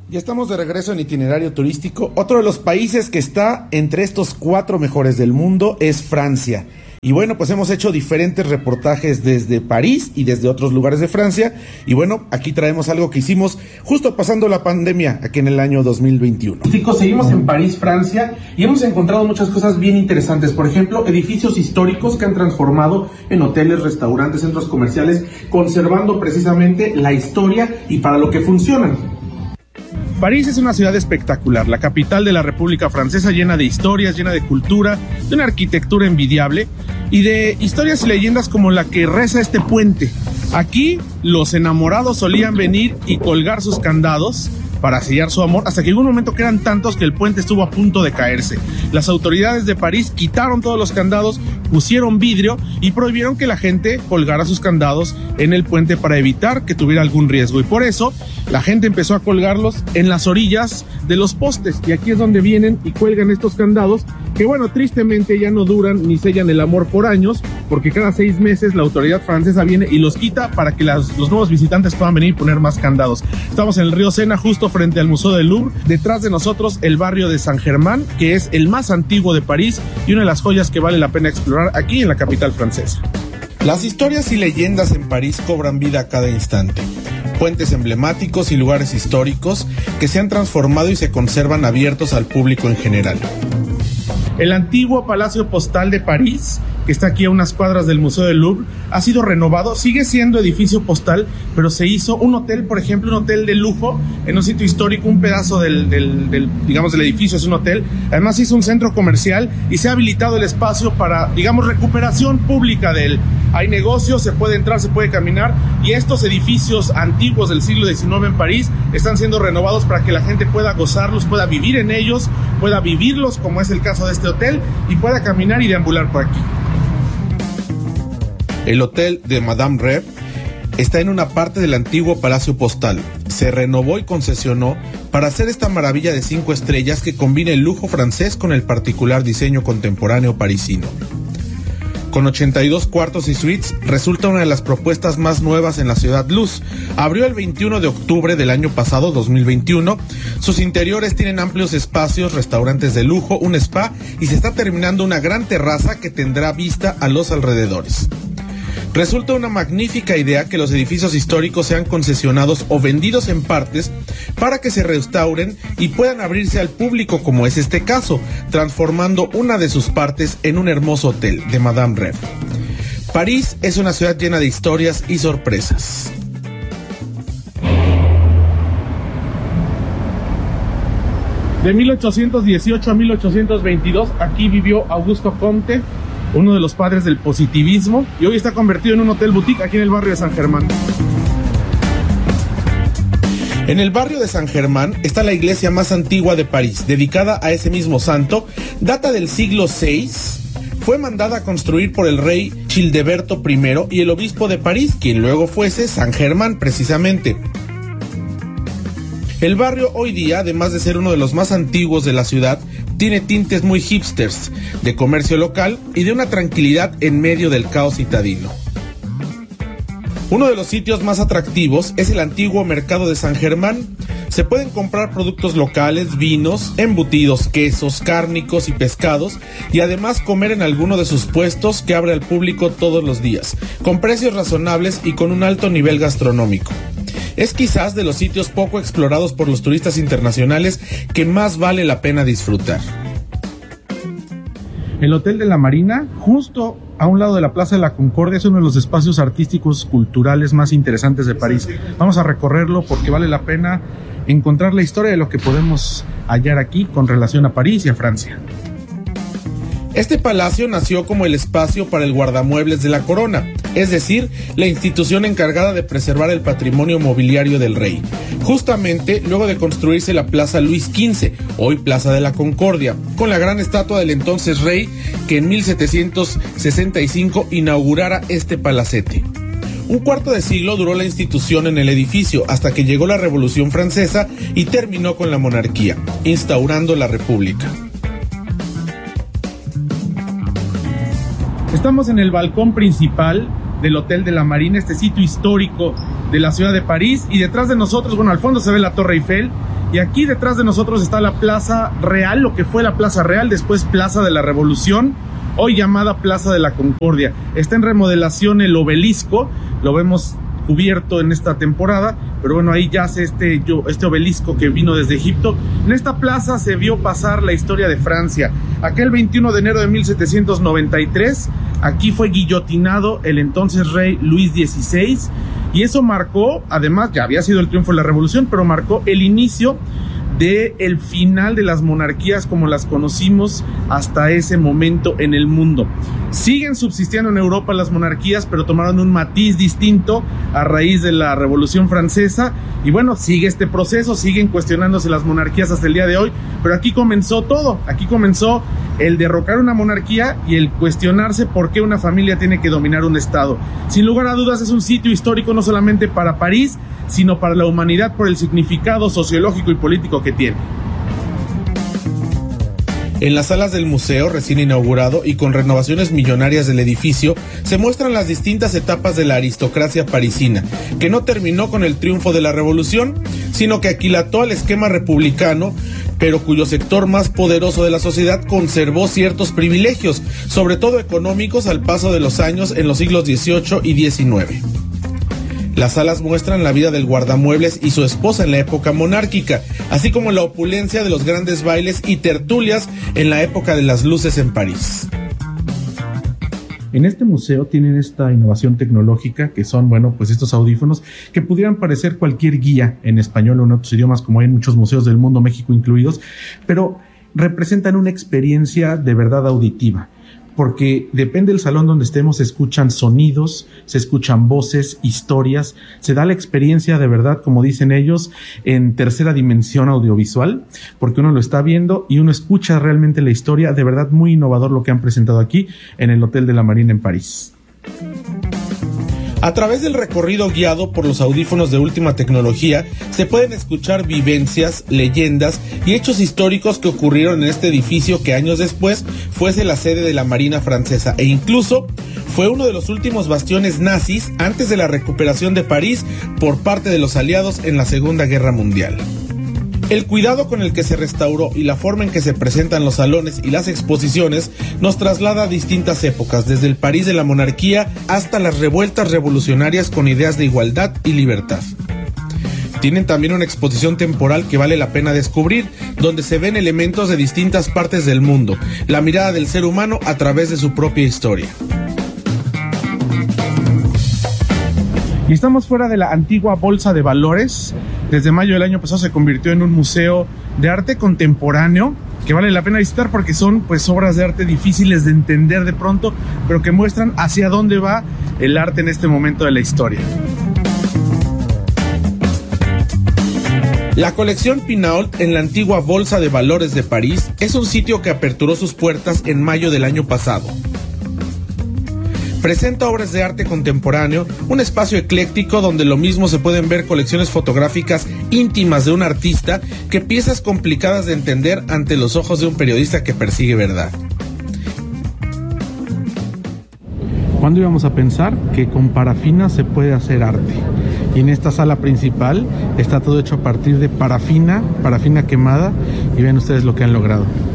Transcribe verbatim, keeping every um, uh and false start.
Ya estamos de regreso en Itinerario Turístico. Otro de los países que está entre estos cuatro mejores del mundo es Francia. Y bueno, pues hemos hecho diferentes reportajes desde París y desde otros lugares de Francia. Y bueno, aquí traemos algo que hicimos justo pasando la pandemia, aquí en el año dos mil veintiuno. Chicos, seguimos en París, Francia, y hemos encontrado muchas cosas bien interesantes. Por ejemplo, edificios históricos que han transformado en hoteles, restaurantes, centros comerciales, conservando precisamente la historia y para lo que funcionan. París es una ciudad espectacular, la capital de la República Francesa, llena de historias, llena de cultura, de una arquitectura envidiable y de historias y leyendas como la que reza este puente. Aquí los enamorados solían venir y colgar sus candados para sellar su amor, hasta que llegó un momento que eran tantos que el puente estuvo a punto de caerse. Las autoridades de París quitaron todos los candados, pusieron vidrio y prohibieron que la gente colgara sus candados en el puente para evitar que tuviera algún riesgo. Y por eso la gente empezó a colgarlos en las orillas de los postes. Y aquí es donde vienen y cuelgan estos candados que, bueno, tristemente ya no duran ni sellan el amor por años, porque cada seis meses la autoridad francesa viene y los quita para que las, los nuevos visitantes puedan venir y poner más candados. Estamos en el río Sena, justo frente al Museo del Louvre. Detrás de nosotros el barrio de Saint-Germain, que es el más antiguo de París y una de las joyas que vale la pena explorar aquí en la capital francesa. Las historias y leyendas en París cobran vida a cada instante. Puentes emblemáticos y lugares históricos que se han transformado y se conservan abiertos al público en general. El antiguo Palacio Postal de París, que está aquí a unas cuadras del Museo del Louvre, ha sido renovado, sigue siendo edificio postal, pero se hizo un hotel, por ejemplo, un hotel de lujo, en un sitio histórico, un pedazo del, del, del, digamos, del edificio es un hotel. Además se hizo un centro comercial y se ha habilitado el espacio para, digamos, recuperación pública de él. Hay negocios, se puede entrar, se puede caminar, y estos edificios antiguos del siglo diecinueve en París están siendo renovados para que la gente pueda gozarlos, pueda vivir en ellos, pueda vivirlos, como es el caso de este hotel, y pueda caminar y deambular por aquí. El hotel de Madame Rêve está en una parte del antiguo Palacio Postal. Se renovó y concesionó para hacer esta maravilla de cinco estrellas que combina el lujo francés con el particular diseño contemporáneo parisino. Con ochenta y dos cuartos y suites, resulta una de las propuestas más nuevas en la Ciudad Luz. Abrió el veintiuno de octubre del año pasado, dos mil veintiuno. Sus interiores tienen amplios espacios, restaurantes de lujo, un spa y se está terminando una gran terraza que tendrá vista a los alrededores. Resulta una magnífica idea que los edificios históricos sean concesionados o vendidos en partes para que se restauren y puedan abrirse al público, como es este caso, transformando una de sus partes en un hermoso hotel de Madame Rêve. París es una ciudad llena de historias y sorpresas. De mil ochocientos dieciocho a mil ochocientos veintidós, aquí vivió Auguste Comte, uno de los padres del positivismo, y hoy está convertido en un hotel boutique aquí en el barrio de Saint-Germain. En el barrio de Saint-Germain está la iglesia más antigua de París, dedicada a ese mismo santo. Data del siglo seis, fue mandada a construir por el rey Childeberto primero y el obispo de París, quien luego fuese Saint-Germain precisamente. El barrio hoy día, además de ser uno de los más antiguos de la ciudad, tiene tintes muy hipsters, de comercio local y de una tranquilidad en medio del caos citadino. Uno de los sitios más atractivos es el antiguo mercado de Saint-Germain. Se pueden comprar productos locales, vinos, embutidos, quesos, cárnicos y pescados, y además comer en alguno de sus puestos que abre al público todos los días, con precios razonables y con un alto nivel gastronómico. Es quizás de los sitios poco explorados por los turistas internacionales que más vale la pena disfrutar. El Hotel de la Marina, justo a un lado de la Plaza de la Concordia, es uno de los espacios artísticos culturales más interesantes de París. Vamos a recorrerlo porque vale la pena encontrar la historia de lo que podemos hallar aquí con relación a París y a Francia. Este palacio nació como el espacio para el guardamuebles de la corona, es decir, la institución encargada de preservar el patrimonio mobiliario del rey. Justamente luego de construirse la Plaza Luis quince, hoy Plaza de la Concordia, con la gran estatua del entonces rey que en mil setecientos sesenta y cinco inaugurara este palacete. Un cuarto de siglo duró la institución en el edificio hasta que llegó la Revolución Francesa y terminó con la monarquía, instaurando la República. Estamos en el balcón principal del Hotel de la Marina, este sitio histórico de la ciudad de París, y detrás de nosotros, bueno, al fondo se ve la Torre Eiffel Y aquí detrás de nosotros está la Plaza Real, lo que fue la Plaza Real, después Plaza de la Revolución, hoy llamada Plaza de la Concordia. Está en remodelación el obelisco, lo vemos cubierto en esta temporada, pero bueno, ahí yace este, este obelisco que vino desde Egipto. En esta plaza se vio pasar la historia de Francia. Aquel veintiuno de enero de mil setecientos noventa y tres, aquí fue guillotinado el entonces rey Luis dieciséis, y eso marcó, además, ya había sido el triunfo de la revolución, pero marcó el inicio de el final de las monarquías como las conocimos hasta ese momento en el mundo. Siguen subsistiendo en Europa las monarquías, pero tomaron un matiz distinto a raíz de la Revolución Francesa, y bueno, sigue este proceso, siguen cuestionándose las monarquías hasta el día de hoy, pero aquí comenzó todo, aquí comenzó el derrocar una monarquía y el cuestionarse por qué una familia tiene que dominar un estado. Sin lugar a dudas es un sitio histórico no solamente para París, sino para la humanidad por el significado sociológico y político que tiene. En las salas del museo, recién inaugurado y con renovaciones millonarias del edificio, se muestran las distintas etapas de la aristocracia parisina, que no terminó con el triunfo de la revolución, sino que aquilató al esquema republicano, pero cuyo sector más poderoso de la sociedad conservó ciertos privilegios, sobre todo económicos, al paso de los años en los siglos dieciocho y diecinueve. Las salas muestran la vida del guardamuebles y su esposa en la época monárquica, así como la opulencia de los grandes bailes y tertulias en la época de las luces en París. En este museo tienen esta innovación tecnológica que son, bueno, pues estos audífonos que pudieran parecer cualquier guía en español o en otros idiomas, como hay en muchos museos del mundo, México incluidos, pero representan una experiencia de verdad auditiva. Porque depende del salón donde estemos, se escuchan sonidos, se escuchan voces, historias, se da la experiencia de verdad, como dicen ellos, en tercera dimensión audiovisual, porque uno lo está viendo y uno escucha realmente la historia. De verdad muy innovador lo que han presentado aquí en el Hotel de la Marina en París. A través del recorrido guiado por los audífonos de última tecnología, se pueden escuchar vivencias, leyendas y hechos históricos que ocurrieron en este edificio que años después fuese la sede de la Marina francesa, e incluso fue uno de los últimos bastiones nazis antes de la recuperación de París por parte de los aliados en la Segunda Guerra Mundial. El cuidado con el que se restauró y la forma en que se presentan los salones y las exposiciones nos traslada a distintas épocas, desde el París de la monarquía hasta las revueltas revolucionarias con ideas de igualdad y libertad. Tienen también una exposición temporal que vale la pena descubrir, donde se ven elementos de distintas partes del mundo, la mirada del ser humano a través de su propia historia. Y estamos fuera de la antigua Bolsa de Valores. Desde mayo del año pasado se convirtió en un museo de arte contemporáneo que vale la pena visitar porque son pues obras de arte difíciles de entender de pronto, pero que muestran hacia dónde va el arte en este momento de la historia. La colección Pinault en la antigua Bolsa de Valores de París es un sitio que aperturó sus puertas en mayo del año pasado. Presenta obras de arte contemporáneo, un espacio ecléctico donde lo mismo se pueden ver colecciones fotográficas íntimas de un artista que piezas complicadas de entender ante los ojos de un periodista que persigue verdad. ¿Cuándo íbamos a pensar que con parafina se puede hacer arte? Y en esta sala principal está todo hecho a partir de parafina, parafina quemada, y ven ustedes lo que han logrado.